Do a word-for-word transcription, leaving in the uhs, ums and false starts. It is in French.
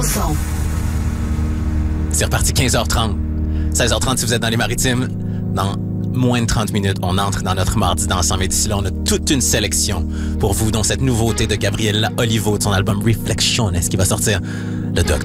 C'est reparti quinze heures trente. seize heures trente si vous êtes dans les Maritimes. Dans moins de trente minutes, on entre dans notre mardi dansant. Mais d'ici là, on a toute une sélection pour vous, dont cette nouveauté de Gabriella Olivo de son album Reflectiones qui va sortir le deux octobre.